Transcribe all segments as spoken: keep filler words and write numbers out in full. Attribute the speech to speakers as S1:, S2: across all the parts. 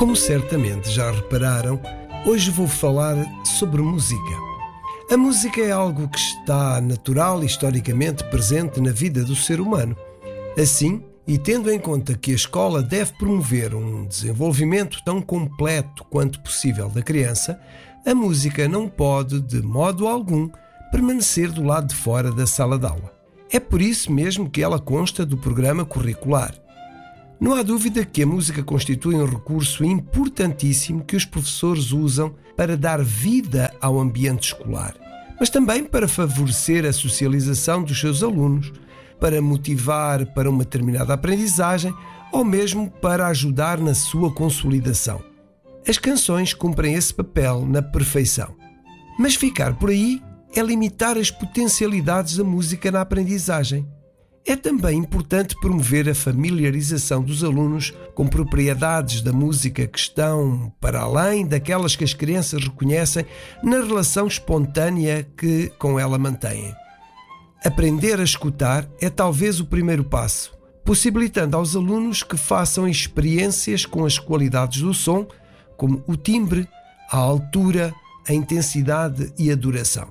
S1: Como certamente já repararam, hoje vou falar sobre música. A música é algo que está natural e historicamente presente na vida do ser humano. Assim, e tendo em conta que a escola deve promover um desenvolvimento tão completo quanto possível da criança, a música não pode, de modo algum, permanecer do lado de fora da sala de aula. É por isso mesmo que ela consta do programa curricular. Não há dúvida que a música constitui um recurso importantíssimo que os professores usam para dar vida ao ambiente escolar, mas também para favorecer a socialização dos seus alunos, para motivar para uma determinada aprendizagem ou mesmo para ajudar na sua consolidação. As canções cumprem esse papel na perfeição. Mas ficar por aí é limitar as potencialidades da música na aprendizagem. É também importante promover a familiarização dos alunos com propriedades da música que estão para além daquelas que as crianças reconhecem na relação espontânea que com ela mantêm. Aprender a escutar é talvez o primeiro passo, possibilitando aos alunos que façam experiências com as qualidades do som, como o timbre, a altura, a intensidade e a duração.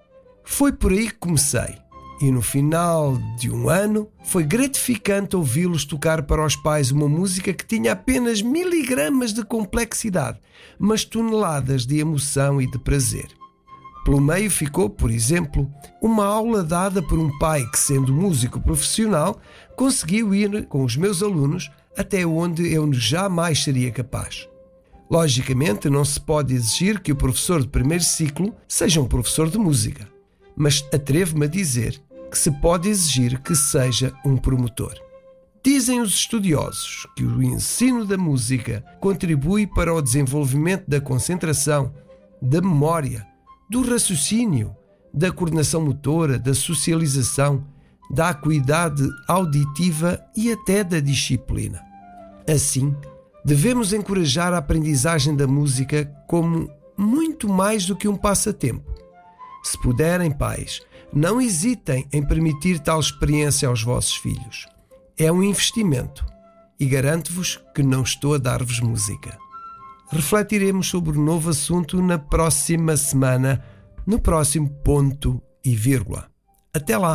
S1: Foi por aí que comecei. E no final de um ano, foi gratificante ouvi-los tocar para os pais uma música que tinha apenas miligramas de complexidade, mas toneladas de emoção e de prazer. Pelo meio ficou, por exemplo, uma aula dada por um pai que, sendo músico profissional, conseguiu ir com os meus alunos até onde eu jamais seria capaz. Logicamente, não se pode exigir que o professor de primeiro ciclo seja um professor de música, mas atrevo-me a dizer que se pode exigir que seja um promotor. Dizem os estudiosos que o ensino da música contribui para o desenvolvimento da concentração, da memória, do raciocínio, da coordenação motora, da socialização, da acuidade auditiva e até da disciplina. Assim, devemos encorajar a aprendizagem da música como muito mais do que um passatempo. Se puderem, pais, não hesitem em permitir tal experiência aos vossos filhos. É um investimento e garanto-vos que não estou a dar-vos música. Refletiremos sobre o novo assunto na próxima semana, no próximo ponto e vírgula. Até lá!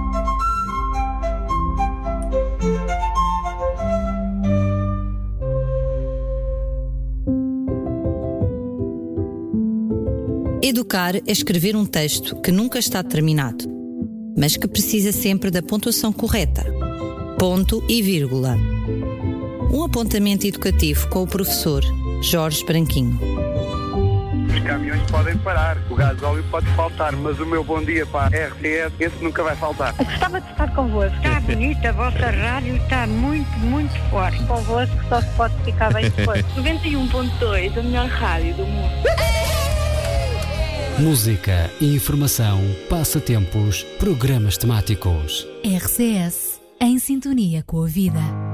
S2: Educar é escrever um texto que nunca está terminado, mas que precisa sempre da pontuação correta. Ponto e vírgula. Um apontamento educativo com o professor Jorge Branquinho.
S3: Os caminhões podem parar, o gasóleo pode faltar, mas o meu bom dia para a R T S, esse nunca vai faltar.
S4: Eu gostava de estar convosco. Está bonita, a vossa rádio está muito, muito forte. Convosco só se pode ficar bem depois.
S5: noventa e um ponto dois, a melhor rádio do mundo.
S6: Música, informação, passatempos, programas temáticos.
S7: R C S, em sintonia com a vida.